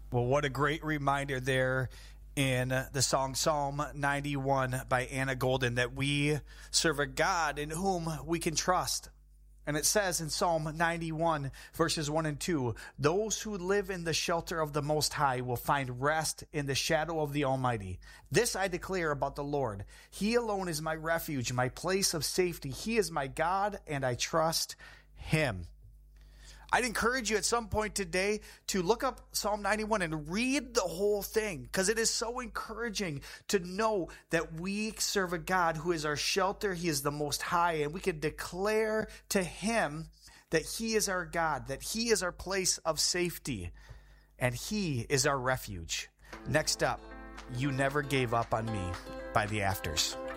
Well, what a great reminder there in the song Psalm 91 by Anna Golden that we serve a God in whom we can trust. And it says in Psalm 91, verses 1 and 2, "Those who live in the shelter of the Most High will find rest in the shadow of the Almighty. This I declare about the Lord. He alone is my refuge, my place of safety. He is my God, and I trust Him." I'd encourage you at some point today to look up Psalm 91 and read the whole thing, because it is so encouraging to know that we serve a God who is our shelter. He is the Most High, and we can declare to Him that He is our God, that He is our place of safety, and He is our refuge. Next up, "You Never Gave Up on Me" by The Afters.